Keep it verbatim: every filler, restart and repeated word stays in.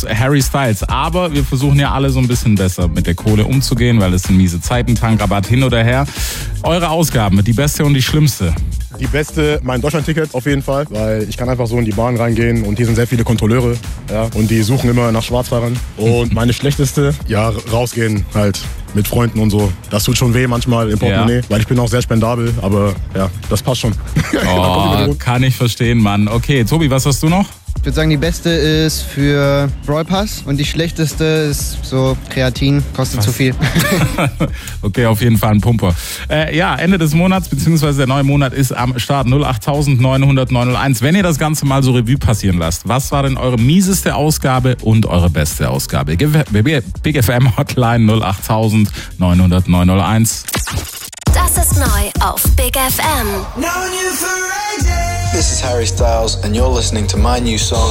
plus Harry Styles. Aber wir versuchen ja alle so ein bisschen besser mit der Kohle umzugehen, weil es sind miese Zeiten, Tankrabatt hin oder her. Eure Ausgaben, die beste und die schlimmste. Die beste, mein Deutschland-Ticket auf jeden Fall, weil ich kann einfach so in die Bahn reingehen und hier sind sehr viele Kontrolleure, ja, und die suchen immer nach Schwarzfahrern. Und meine schlechteste, ja, rausgehen halt mit Freunden und so. Das tut schon weh manchmal im Portemonnaie, ja, weil ich bin auch sehr spendabel, aber ja, das passt schon. Oh, kann ich verstehen, Mann. Okay, Tobi, was hast du noch? Ich würde sagen, die beste ist für Brawl Pass und die schlechteste ist so Kreatin, kostet Was? zu viel. Okay, auf jeden Fall ein Pumper. Äh, ja, Ende des Monats, beziehungsweise der neue Monat ist am Start. null acht neun hundert neun null eins. Wenn ihr das Ganze mal so Revue passieren lasst, was war denn eure mieseste Ausgabe und eure beste Ausgabe? Big F M Hotline null acht neun hundert neun null eins. Das ist neu auf Big F M. This is Harry Styles and you're listening to my new song